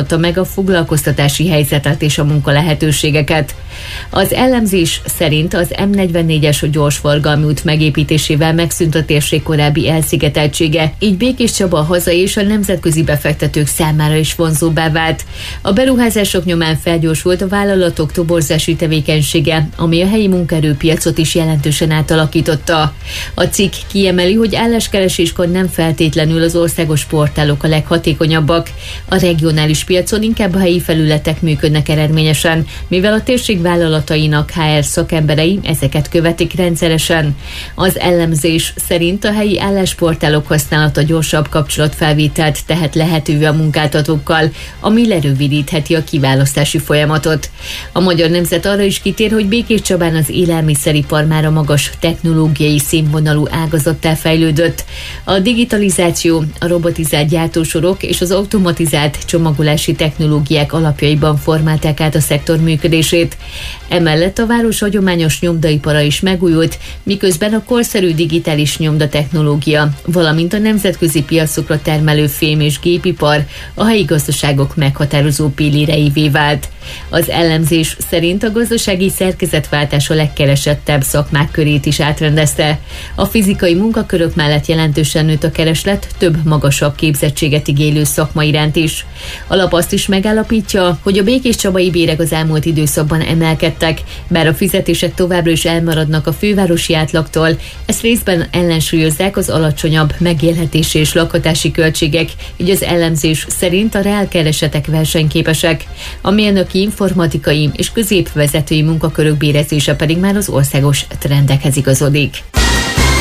állapította meg a foglalkoztatási helyzetet és a munkalehetőségeket. Az elemzés szerint az M44-es gyorsforgalmi út megépítésével megszűnt a térség korábbi elszigeteltsége, így Békéscsaba a hazai és a nemzetközi befektetők számára is vonzóbbá vált. A beruházások nyomán felgyorsult a vállalatok toborzási tevékenysége, ami a helyi munkaerőpiacot is jelentősen átalakította. A cikk kiemeli, hogy álláskereséskor nem feltétlenül az országos portálok a leghatékonyabbak. A regionális piacon inkább a helyi felületek működnek eredményesen, mivel a térség vállalatainak HR szakemberei ezeket követik rendszeresen. Az elemzés szerint a helyi állásportálok használata gyorsabb kapcsolatfelvételt tehet lehetővé a munkáltatókkal, ami lerövidítheti a kiválasztási folyamatot. A Magyar Nemzet arra is kitér, hogy Békéscsabán az élelmiszeripar már a magas technológiai színvonalú ágazattá fejlődött. A digitalizáció, a robotizált gyártósorok és az automatizált csomagolási technológiák alapjaiban formálták át a szektor működését. Emellett a város hagyományos nyomdaipara is megújult, miközben a korszerű digitális nyomdatechnológia, valamint a nemzetközi piacokra termelő fém és gépipar a helyi gazdaságok meghatározó pilléreivé vált. Az elemzés szerint a gazdasági szerkezetváltás a legkeresettebb szakmák körét is átrendezte. A fizikai munkakörök mellett jelentősen nőtt a kereslet több magasabb képzettséget igénylő szakma iránt is. A lap azt is megállapítja, hogy a békéscsabai bérek az elmúlt időszakban emelkedtek, bár a fizetések továbbra is elmaradnak a fővárosi átlagtól, ezt részben ellensúlyozzák az alacsonyabb megélhetési és lakhatási költségek, így az elemzés szerint a reálkeresetek versenyképesek. A mérnöki, informatikai és középvezetői munkakörök bérezése pedig már az országos trendekhez igazodik.